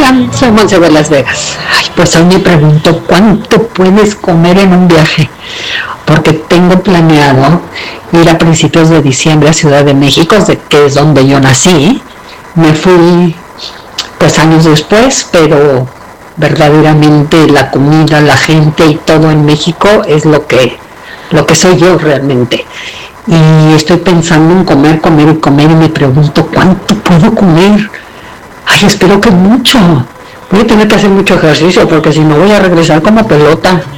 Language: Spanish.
Hola, soy Monse de Las Vegas. Ay, pues hoy me pregunto cuánto puedes comer en un viaje, porque tengo planeado ir a principios de diciembre a Ciudad de México, que es donde yo nací. Me fui pues años después, pero verdaderamente la comida, la gente y todo en México es lo que soy yo realmente. Y estoy pensando en comer, comer y comer y me pregunto cuánto puedo comer. Ay, espero que mucho. Voy a tener que hacer mucho ejercicio porque si no voy a regresar como pelota.